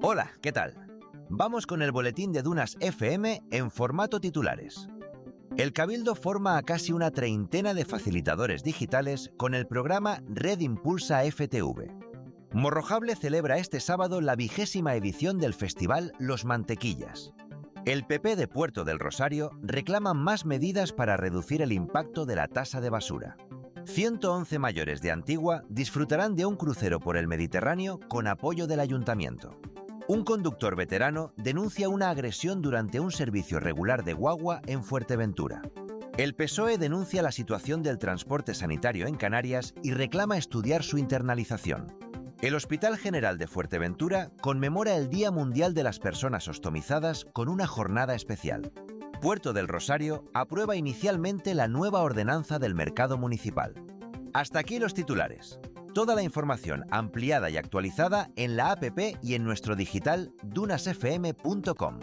Hola, ¿qué tal? Vamos con el boletín de Dunas FM en formato titulares. El Cabildo forma a casi una treintena de facilitadores digitales con el programa Red Impulsa FTV. Morrojable celebra este sábado la 20ª edición del festival Los Mantequillas. El PP de Puerto del Rosario reclama más medidas para reducir el impacto de la tasa de basura. 111 mayores de Antigua disfrutarán de un crucero por el Mediterráneo con apoyo del Ayuntamiento. Un conductor veterano denuncia una agresión durante un servicio regular de guagua en Fuerteventura. El PSOE denuncia la situación del transporte sanitario en Canarias y reclama estudiar su internalización. El Hospital General de Fuerteventura conmemora el Día Mundial de las Personas Ostomizadas con una jornada especial. Puerto del Rosario aprueba inicialmente la nueva ordenanza del mercado municipal. Hasta aquí los titulares. Toda la información ampliada y actualizada en la app y en nuestro digital dunasfm.com.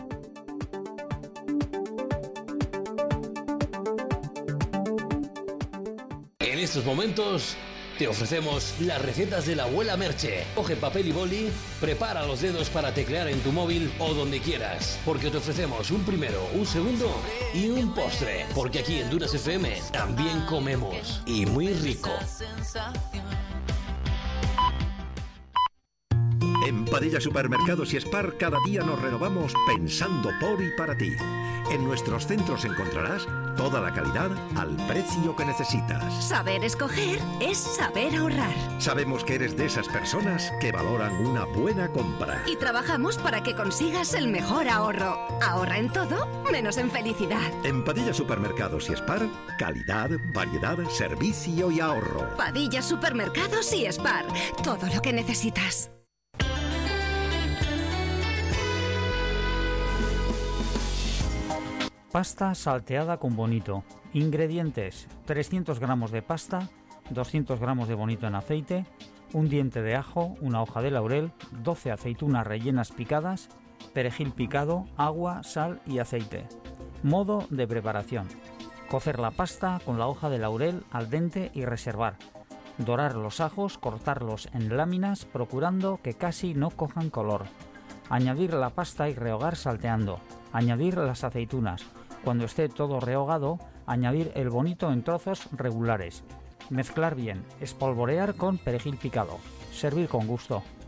En estos momentos te ofrecemos las recetas de la abuela Merche. Coge papel y boli, prepara los dedos para teclear en tu móvil o donde quieras, porque te ofrecemos un primero, un segundo y un postre. Porque aquí en Dunas FM también comemos, y muy rico. En Padilla Supermercados y Spar cada día nos renovamos pensando por y para ti. En nuestros centros encontrarás toda la calidad al precio que necesitas. Saber escoger es saber ahorrar. Sabemos que eres de esas personas que valoran una buena compra. Y trabajamos para que consigas el mejor ahorro. Ahorra en todo, menos en felicidad. En Padilla Supermercados y Spar, calidad, variedad, servicio y ahorro. Padilla Supermercados y Spar, todo lo que necesitas. Pasta salteada con bonito. Ingredientes: 300 gramos de pasta, 200 gramos de bonito en aceite, un diente de ajo, una hoja de laurel, 12 aceitunas rellenas picadas, perejil picado, agua, sal y aceite. Modo de preparación: cocer la pasta con la hoja de laurel al dente y reservar. Dorar los ajos, cortarlos en láminas, procurando que casi no cojan color. Añadir la pasta y rehogar salteando. Añadir las aceitunas. Cuando esté todo rehogado, añadir el bonito en trozos regulares. Mezclar bien, espolvorear con perejil picado. Servir con gusto.